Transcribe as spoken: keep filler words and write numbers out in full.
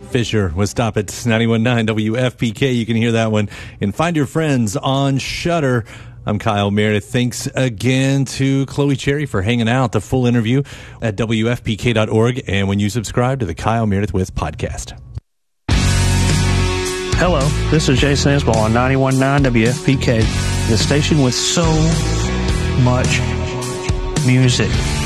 Fisher with Stop It, ninety-one point nine W F P K. You can hear that one and find your friends on Shudder. I'm Kyle Meredith. Thanks again to Chloe Cherry for hanging out. The full interview at W F P K dot org and when you subscribe to the Kyle Meredith With podcast. Hello, this is Jason Isbell on ninety-one point nine W F P K, the station with so much music.